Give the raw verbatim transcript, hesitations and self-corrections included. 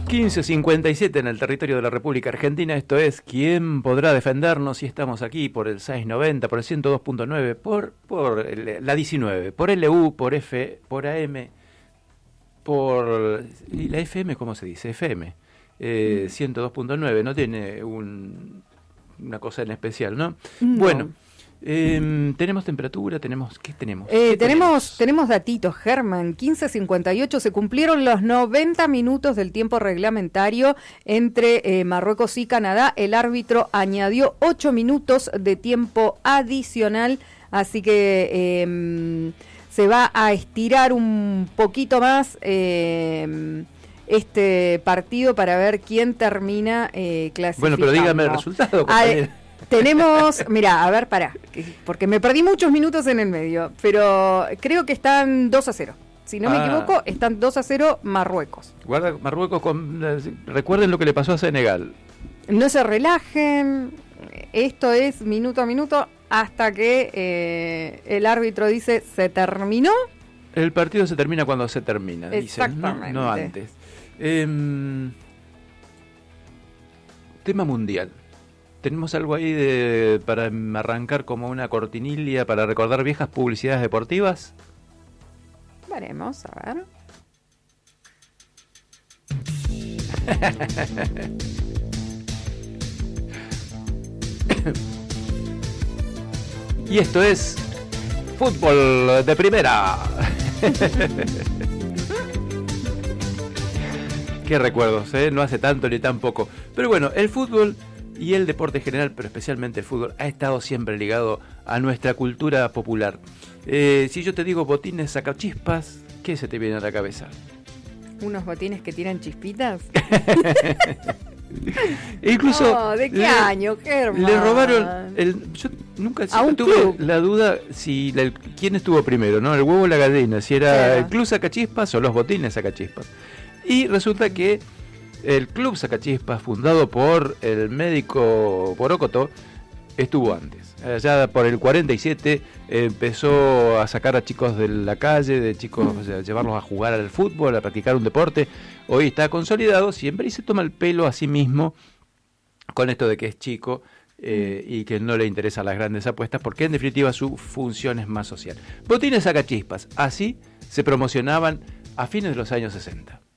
quince cincuenta y siete en el territorio de la República Argentina. Esto es ¿Quién podrá defendernos? Si estamos aquí por el seiscientos noventa, por el ciento dos punto nueve, por, por el, la diecinueve, por L U, por F, por A M, por... ¿Y la F M cómo se dice? F M. Eh, ciento dos punto nueve, no tiene un, una cosa en especial, ¿no? No. Bueno. Eh, tenemos temperatura, tenemos ¿qué tenemos? Eh, ¿Qué tenemos, tenemos datitos, Germán. quince cincuenta y ocho se cumplieron los noventa minutos del tiempo reglamentario entre eh, Marruecos y Canadá. El árbitro añadió ocho minutos de tiempo adicional, así que eh, se va a estirar un poquito más eh, este partido para ver quién termina eh, clasificando. Bueno, pero dígame el resultado, compañero. Ah, tenemos, mira, a ver, pará, porque me perdí muchos minutos en el medio, pero creo que están dos a cero. Si no ah. me equivoco, están dos a cero Marruecos. Guarda, Marruecos, con, recuerden lo que le pasó a Senegal. No se relajen, esto es minuto a minuto hasta que eh, el árbitro dice se terminó. El partido se termina cuando se termina, dicen, no, no antes. Eh, tema mundial. ¿Tenemos algo ahí de, para arrancar como una cortinilla para recordar viejas publicidades deportivas? Veremos, a ver. Y esto es fútbol de primera. Qué recuerdos, ¿eh? No hace tanto ni tan poco. Pero bueno, el fútbol y el deporte en general, pero especialmente el fútbol, ha estado siempre ligado a nuestra cultura popular. Eh, si yo te digo botines sacachispas, ¿qué se te viene a la cabeza? ¿Unos botines que tiran chispitas? Incluso oh, ¿de qué le, año, Germán? Le robaron el, yo nunca tuve club? la duda si la, quién estuvo primero, ¿no? El huevo o la gallina, si era claro. el club sacachispas o los botines sacachispas. Y resulta que el club sacachispas, fundado por el médico Porocoto, estuvo antes. Allá por el cuarenta y siete empezó a sacar a chicos de la calle, de chicos, o sea, llevarlos a jugar al fútbol, a practicar un deporte. Hoy está consolidado siempre y se toma el pelo a sí mismo con esto de que es chico eh, y que no le interesan las grandes apuestas, porque en definitiva su función es más social. Botines sacachispas, así se promocionaban a fines de los años sesenta.